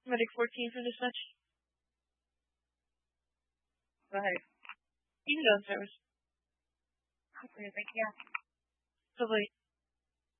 Medic 14 for dispatch. Go ahead. You can go in service. Okay, thank you. Lovely.